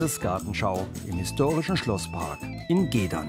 Gartenschau im historischen Schlosspark in Gedern.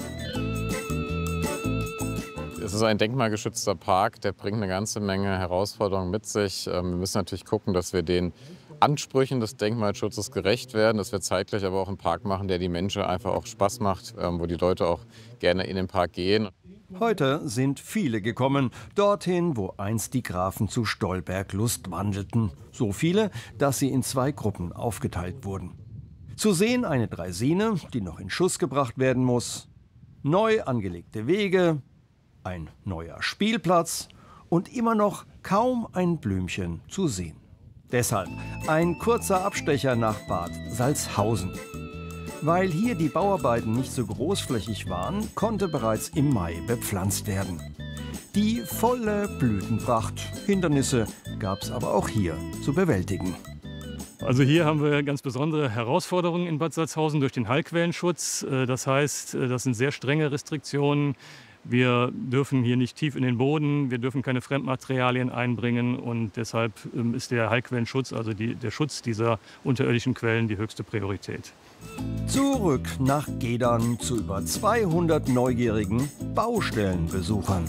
Es ist ein denkmalgeschützter Park, der bringt eine ganze Menge Herausforderungen mit sich. Wir müssen natürlich gucken, dass wir den Ansprüchen des Denkmalschutzes gerecht werden, dass wir zeitgleich aber auch einen Park machen, der die Menschen einfach auch Spaß macht, wo die Leute auch gerne in den Park gehen. Heute sind viele gekommen, dorthin, wo einst die Grafen zu Stolberg lustwandelten. So viele, dass sie in 2 Gruppen aufgeteilt wurden. Zu sehen eine Draisine, die noch in Schuss gebracht werden muss, neu angelegte Wege, ein neuer Spielplatz und immer noch kaum ein Blümchen zu sehen. Deshalb ein kurzer Abstecher nach Bad Salzhausen. Weil hier die Bauarbeiten nicht so großflächig waren, konnte bereits im Mai bepflanzt werden. Die volle Blütenpracht. Hindernisse gab es aber auch hier zu bewältigen. Also hier haben wir ganz besondere Herausforderungen in Bad Salzhausen durch den Heilquellenschutz. Das heißt, das sind sehr strenge Restriktionen. Wir dürfen hier nicht tief in den Boden, wir dürfen keine Fremdmaterialien einbringen und deshalb ist der Heilquellenschutz, also der Schutz dieser unterirdischen Quellen, die höchste Priorität. Zurück nach Gedern zu über 200 neugierigen Baustellenbesuchern.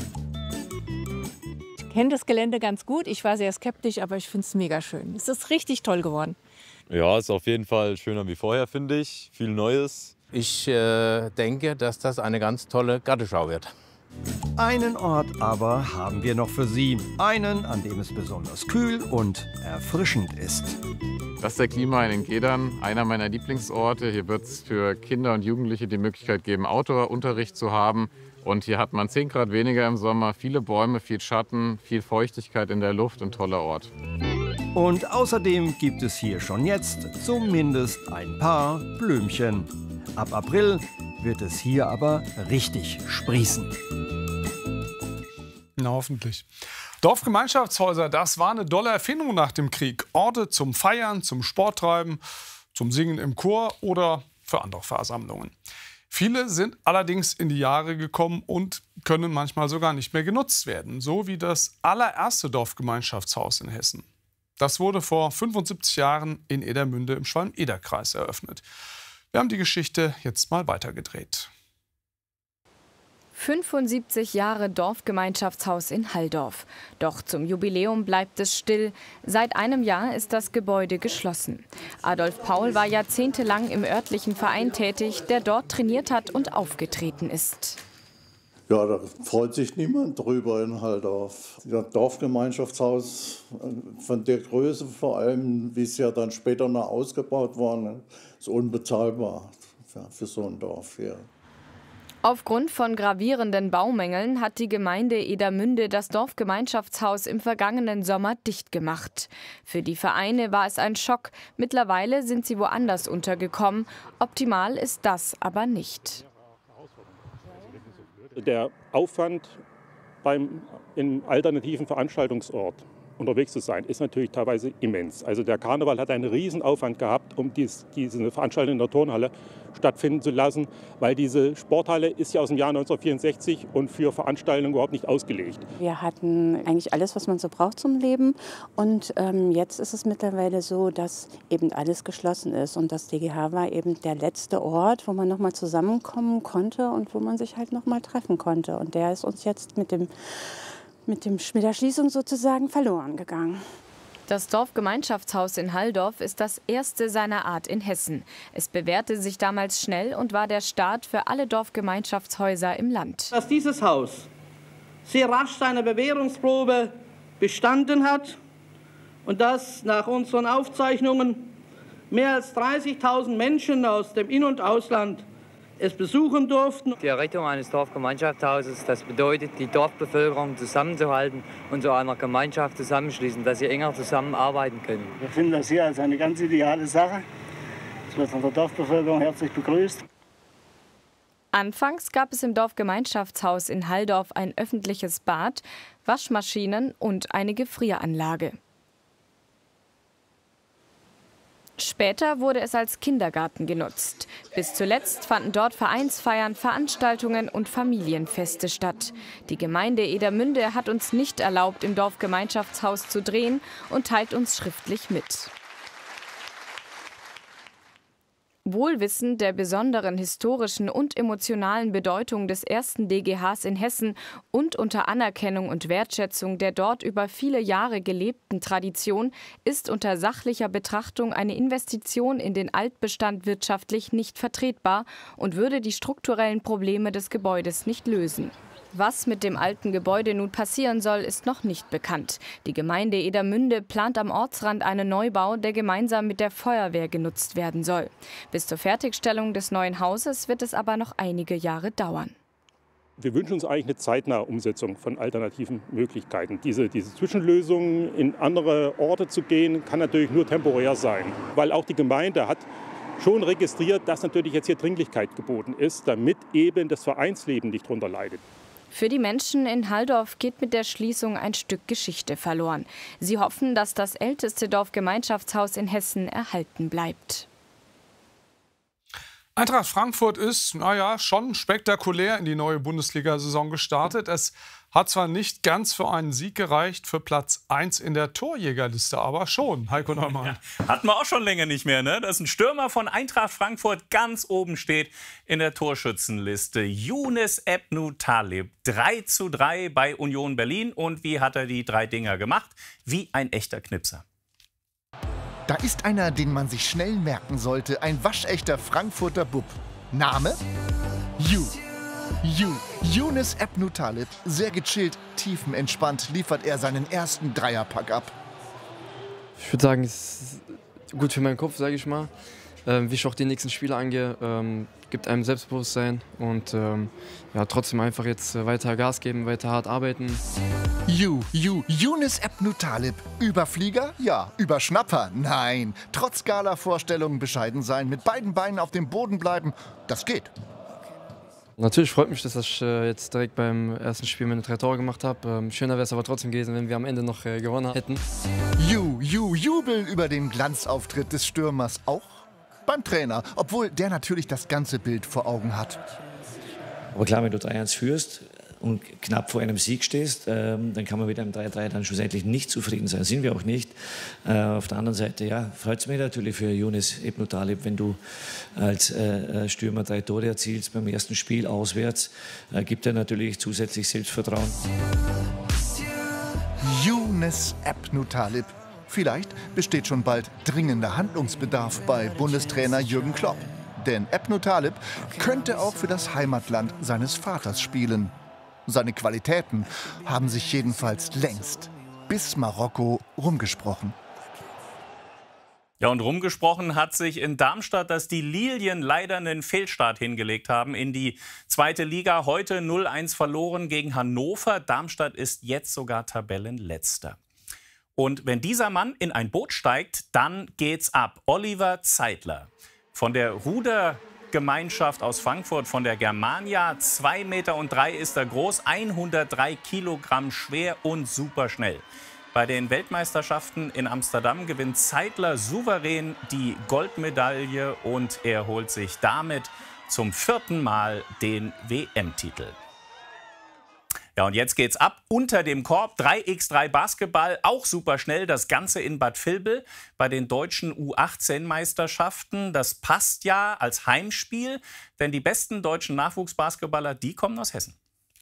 Ich kenne das Gelände ganz gut. Ich war sehr skeptisch, aber ich finde es mega schön. Es ist richtig toll geworden. Ja, ist auf jeden Fall schöner wie vorher, finde ich. Viel Neues. Ich denke, dass das eine ganz tolle Gartenschau wird. Einen Ort aber haben wir noch für Sie. Einen, an dem es besonders kühl und erfrischend ist. Das ist der Klima in den Gedern, einer meiner Lieblingsorte. Hier wird es für Kinder und Jugendliche die Möglichkeit geben, Outdoor-Unterricht zu haben. Und hier hat man 10 Grad weniger im Sommer, viele Bäume, viel Schatten, viel Feuchtigkeit in der Luft, ein toller Ort. Und außerdem gibt es hier schon jetzt zumindest ein paar Blümchen. Ab April wird es hier aber richtig sprießen. Na, hoffentlich. Dorfgemeinschaftshäuser, das war eine dolle Erfindung nach dem Krieg. Orte zum Feiern, zum Sporttreiben, zum Singen im Chor oder für andere Versammlungen. Viele sind allerdings in die Jahre gekommen und können manchmal sogar nicht mehr genutzt werden. So wie das allererste Dorfgemeinschaftshaus in Hessen. Das wurde vor 75 Jahren in Edermünde im Schwalm-Eder-Kreis eröffnet. Wir haben die Geschichte jetzt mal weitergedreht. 75 Jahre Dorfgemeinschaftshaus in Halldorf. Doch zum Jubiläum bleibt es still. Seit einem Jahr ist das Gebäude geschlossen. Adolf Paul war jahrzehntelang im örtlichen Verein tätig, der dort trainiert hat und aufgetreten ist. Ja, da freut sich niemand drüber in Halldorf. Das Dorfgemeinschaftshaus von der Größe, vor allem wie es ja dann später noch ausgebaut war, ist unbezahlbar für so ein Dorf hier. Aufgrund von gravierenden Baumängeln hat die Gemeinde Edermünde das Dorfgemeinschaftshaus im vergangenen Sommer dicht gemacht. Für die Vereine war es ein Schock. Mittlerweile sind sie woanders untergekommen. Optimal ist das aber nicht. Der Aufwand im alternativen Veranstaltungsort unterwegs zu sein, ist natürlich teilweise immens. Also der Karneval hat einen Riesenaufwand gehabt, um diese Veranstaltung in der Turnhalle stattfinden zu lassen, weil diese Sporthalle ist ja aus dem Jahr 1964 und für Veranstaltungen überhaupt nicht ausgelegt. Wir hatten eigentlich alles, was man so braucht zum Leben. Und jetzt ist es mittlerweile so, dass eben alles geschlossen ist. Und das DGH war eben der letzte Ort, wo man noch mal zusammenkommen konnte und wo man sich halt noch mal treffen konnte. Und der ist uns jetzt mit der Schließung sozusagen verloren gegangen. Das Dorfgemeinschaftshaus in Halldorf ist das erste seiner Art in Hessen. Es bewährte sich damals schnell und war der Start für alle Dorfgemeinschaftshäuser im Land. Dass dieses Haus sehr rasch seine Bewährungsprobe bestanden hat und dass nach unseren Aufzeichnungen mehr als 30.000 Menschen aus dem In- und Ausland es besuchen durften. Die Errichtung eines Dorfgemeinschaftshauses, das bedeutet, die Dorfbevölkerung zusammenzuhalten und zu einer Gemeinschaft zusammenschließen, dass sie enger zusammenarbeiten können. Wir finden das hier als eine ganz ideale Sache. Es wird von der Dorfbevölkerung herzlich begrüßt. Anfangs gab es im Dorfgemeinschaftshaus in Halldorf ein öffentliches Bad, Waschmaschinen und eine Gefrieranlage. Später wurde es als Kindergarten genutzt. Bis zuletzt fanden dort Vereinsfeiern, Veranstaltungen und Familienfeste statt. Die Gemeinde Edermünde hat uns nicht erlaubt, im Dorfgemeinschaftshaus zu drehen und teilt uns schriftlich mit. Wohl wissend der besonderen historischen und emotionalen Bedeutung des ersten DGHs in Hessen und unter Anerkennung und Wertschätzung der dort über viele Jahre gelebten Tradition ist unter sachlicher Betrachtung eine Investition in den Altbestand wirtschaftlich nicht vertretbar und würde die strukturellen Probleme des Gebäudes nicht lösen. Was mit dem alten Gebäude nun passieren soll, ist noch nicht bekannt. Die Gemeinde Edermünde plant am Ortsrand einen Neubau, der gemeinsam mit der Feuerwehr genutzt werden soll. Bis zur Fertigstellung des neuen Hauses wird es aber noch einige Jahre dauern. Wir wünschen uns eigentlich eine zeitnahe Umsetzung von alternativen Möglichkeiten. Diese Zwischenlösungen in andere Orte zu gehen, kann natürlich nur temporär sein, weil auch die Gemeinde hat schon registriert, dass natürlich jetzt hier Dringlichkeit geboten ist, damit eben das Vereinsleben nicht darunter leidet. Für die Menschen in Halldorf geht mit der Schließung ein Stück Geschichte verloren. Sie hoffen, dass das älteste Dorfgemeinschaftshaus in Hessen erhalten bleibt. Eintracht Frankfurt ist, naja, schon spektakulär in die neue Bundesliga-Saison gestartet. Es hat zwar nicht ganz für einen Sieg gereicht, für Platz 1 in der Torjägerliste, aber schon, Heiko Neumann. Ja, hatten wir auch schon länger nicht mehr, ne? Dass ein Stürmer von Eintracht Frankfurt ganz oben steht in der Torschützenliste. Younes Ebnu Talib, 3:3 bei Union Berlin. Und wie hat er die 3 Dinger gemacht? Wie ein echter Knipser. Da ist einer, den man sich schnell merken sollte. Ein waschechter Frankfurter Bub. Name? Younes Ebnu Talib. Sehr gechillt, tiefenentspannt liefert er seinen ersten Dreierpack ab. Ich würde sagen, es ist gut für meinen Kopf, sage ich mal. Wie ich auch die nächsten Spiele angehe, gibt einem Selbstbewusstsein und ja, trotzdem einfach jetzt weiter Gas geben, weiter hart arbeiten. Younes Ebnu Talib. Überflieger? Ja. Überschnapper? Nein. Trotz Gala-Vorstellungen bescheiden sein, mit beiden Beinen auf dem Boden bleiben, das geht. Natürlich freut mich, dass ich jetzt direkt beim ersten Spiel meine 3 Tore gemacht habe. Schöner wäre es aber trotzdem gewesen, wenn wir am Ende noch gewonnen hätten. Jubel über den Glanzauftritt des Stürmers auch beim Trainer, obwohl der natürlich das ganze Bild vor Augen hat. Aber klar, wenn du 3-1 führst und knapp vor einem Sieg stehst, dann kann man mit einem 3-3 dann schlussendlich nicht zufrieden sein. Sind wir auch nicht. Auf der anderen Seite, ja, freut es mich natürlich für Younes Ebnu Talib, wenn du als Stürmer 3 Tore erzielst beim ersten Spiel auswärts, gibt er natürlich zusätzlich Selbstvertrauen. Younes Ebnu Talib. Vielleicht besteht schon bald dringender Handlungsbedarf bei Bundestrainer Jürgen Klopp. Denn Ebnu Talib könnte auch für das Heimatland seines Vaters spielen. Seine Qualitäten haben sich jedenfalls längst bis Marokko rumgesprochen. Ja, und rumgesprochen hat sich in Darmstadt, dass die Lilien leider einen Fehlstart hingelegt haben in die 2. Liga. Heute 0:1 verloren gegen Hannover. Darmstadt ist jetzt sogar Tabellenletzter. Und wenn dieser Mann in ein Boot steigt, dann geht's ab. Oliver Zeitler von der Rudergemeinschaft aus Frankfurt, von der Germania. 2,3 Meter ist er groß, 103 Kilogramm schwer und super schnell. Bei den Weltmeisterschaften in Amsterdam gewinnt Zeitler souverän die Goldmedaille und er holt sich damit zum 4. Mal den WM-Titel. Ja, und jetzt geht's ab unter dem Korb. 3x3 Basketball, auch super schnell. Das Ganze in Bad Vilbel bei den deutschen U18-Meisterschaften. Das passt ja als Heimspiel, denn die besten deutschen Nachwuchsbasketballer, die kommen aus Hessen.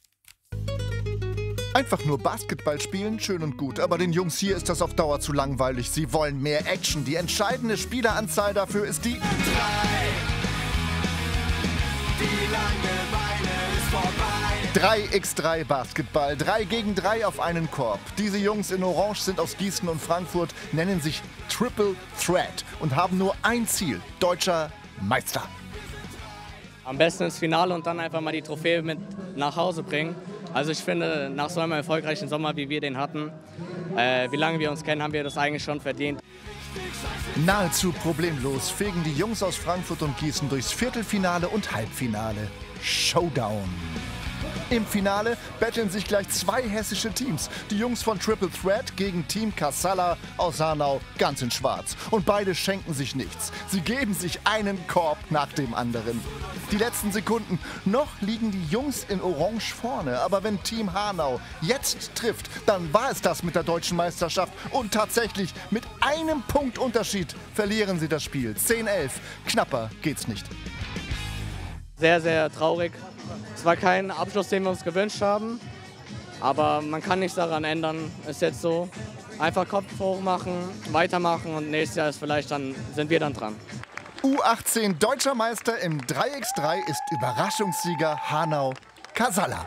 Einfach nur Basketball spielen, schön und gut. Aber den Jungs hier ist das auf Dauer zu langweilig. Sie wollen mehr Action. Die entscheidende Spieleranzahl dafür ist die 3. Die Langeweile ist vorbei. 3x3 Basketball, 3 gegen 3 auf einen Korb. Diese Jungs in Orange sind aus Gießen und Frankfurt, nennen sich Triple Threat und haben nur ein Ziel: deutscher Meister. Am besten ins Finale und dann einfach mal die Trophäe mit nach Hause bringen. Also ich finde, nach so einem erfolgreichen Sommer, wie wir den hatten, wie lange wir uns kennen, haben wir das eigentlich schon verdient. Nahezu problemlos fegen die Jungs aus Frankfurt und Gießen durchs Viertelfinale und Halbfinale. Showdown. Im Finale betteln sich gleich 2 hessische Teams. Die Jungs von Triple Threat gegen Team Casalla aus Hanau, ganz in schwarz. Und beide schenken sich nichts. Sie geben sich einen Korb nach dem anderen. Die letzten Sekunden. Noch liegen die Jungs in Orange vorne. Aber wenn Team Hanau jetzt trifft, dann war es das mit der deutschen Meisterschaft. Und tatsächlich mit einem Punkt Unterschied verlieren sie das Spiel. 10-11. Knapper geht's nicht. Sehr, sehr traurig. Es war kein Abschluss, den wir uns gewünscht haben, aber man kann nichts daran ändern. Ist jetzt so. Einfach Kopf hoch machen, weitermachen und nächstes Jahr sind wir dann dran. U18 Deutscher Meister im 3x3 ist Überraschungssieger Hanau Casalla.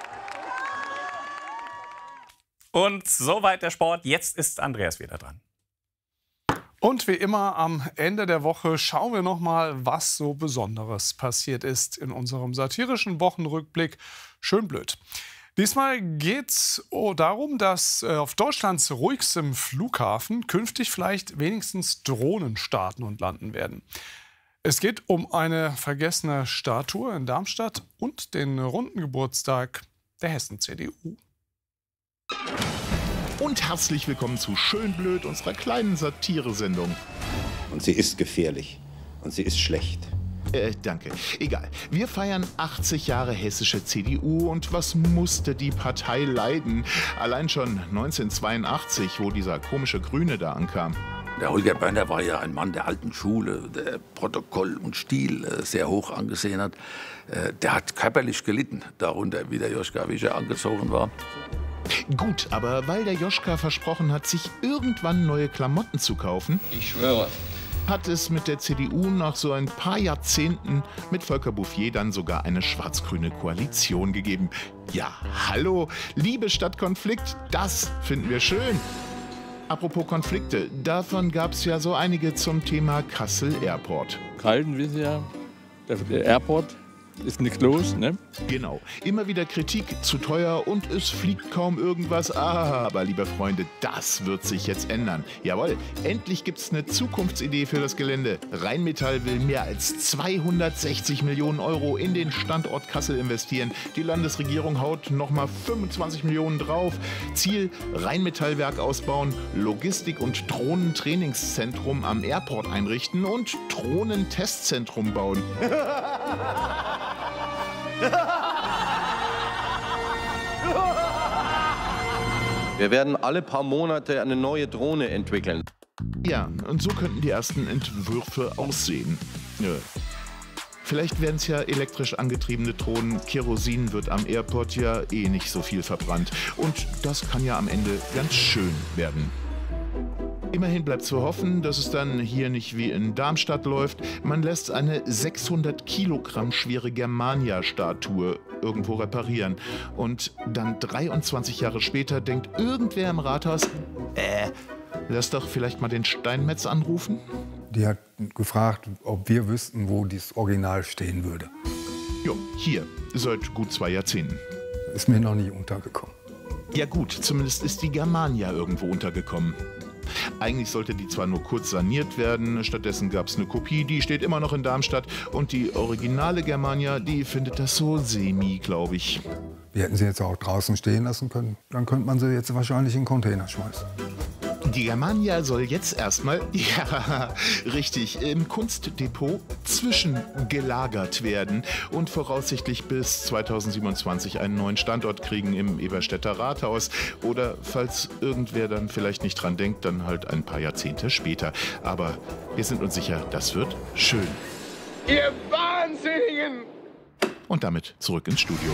Und soweit der Sport. Jetzt ist Andreas wieder dran. Und wie immer am Ende der Woche schauen wir noch mal, was so Besonderes passiert ist in unserem satirischen Wochenrückblick Schön blöd. Diesmal geht es darum, dass auf Deutschlands ruhigstem Flughafen künftig vielleicht wenigstens Drohnen starten und landen werden. Es geht um eine vergessene Statue in Darmstadt und den runden Geburtstag der Hessen-CDU. Und herzlich willkommen zu Schön blöd, unserer kleinen Satire-Sendung. Und sie ist gefährlich. Und sie ist schlecht. Danke. Egal. Wir feiern 80 Jahre hessische CDU und was musste die Partei leiden? Allein schon 1982, wo dieser komische Grüne da ankam. Der Holger Börner war ja ein Mann der alten Schule, der Protokoll und Stil sehr hoch angesehen hat. Der hat körperlich gelitten, darunter wie der Joschka Fischer angezogen war. Gut, aber weil der Joschka versprochen hat, sich irgendwann neue Klamotten zu kaufen, ich schwöre, hat es mit der CDU nach so ein paar Jahrzehnten mit Volker Bouffier dann sogar eine schwarz-grüne Koalition gegeben. Ja, hallo, Liebe statt Konflikt, das finden wir schön. Apropos Konflikte, davon gab es ja so einige zum Thema Kassel Airport. Kalten wissen ja, der Airport ist nichts los, ne? Genau. Immer wieder Kritik, zu teuer und es fliegt kaum irgendwas. Aber, liebe Freunde, das wird sich jetzt ändern. Jawohl, endlich gibt es eine Zukunftsidee für das Gelände. Rheinmetall will mehr als 260 Millionen Euro in den Standort Kassel investieren. Die Landesregierung haut nochmal 25 Millionen drauf. Ziel, Rheinmetallwerk ausbauen, Logistik- und Drohnentrainingszentrum am Airport einrichten und Drohnentestzentrum bauen. Wir werden alle paar Monate eine neue Drohne entwickeln. Ja, und so könnten die ersten Entwürfe aussehen. Vielleicht werden es ja elektrisch angetriebene Drohnen. Kerosin wird am Airport ja eh nicht so viel verbrannt. Und das kann ja am Ende ganz schön werden. Immerhin bleibt zu hoffen, dass es dann hier nicht wie in Darmstadt läuft. Man lässt eine 600 Kilogramm schwere Germania-Statue irgendwo reparieren. Und dann 23 Jahre später denkt irgendwer im Rathaus, lass doch vielleicht mal den Steinmetz anrufen. Die hat gefragt, ob wir wüssten, wo das Original stehen würde. Jo, hier, seit gut 2 Jahrzehnten. Ist mir noch nie untergekommen. Ja gut, zumindest ist die Germania irgendwo untergekommen. Eigentlich sollte die zwar nur kurz saniert werden, stattdessen gab es eine Kopie, die steht immer noch in Darmstadt. Und die originale Germania, die findet das so semi, glaube ich. Wir hätten sie jetzt auch draußen stehen lassen können. Dann könnte man sie jetzt wahrscheinlich in den Container schmeißen. Die Germania soll jetzt erstmal, ja, richtig, im Kunstdepot zwischengelagert werden und voraussichtlich bis 2027 einen neuen Standort kriegen im Eberstädter Rathaus. Oder falls irgendwer dann vielleicht nicht dran denkt, dann halt ein paar Jahrzehnte später. Aber wir sind uns sicher, das wird schön. Ihr Wahnsinnigen! Und damit zurück ins Studio.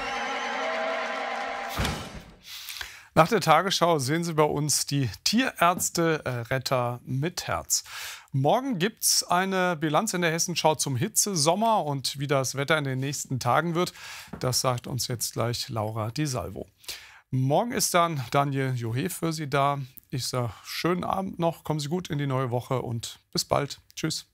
Nach der Tagesschau sehen Sie bei uns die Tierärzte Retter mit Herz. Morgen gibt es eine Bilanz in der Hessenschau zum Hitzesommer und wie das Wetter in den nächsten Tagen wird, das sagt uns jetzt gleich Laura Di Salvo. Morgen ist dann Daniel Johe für Sie da. Ich sage schönen Abend noch, kommen Sie gut in die neue Woche und bis bald. Tschüss.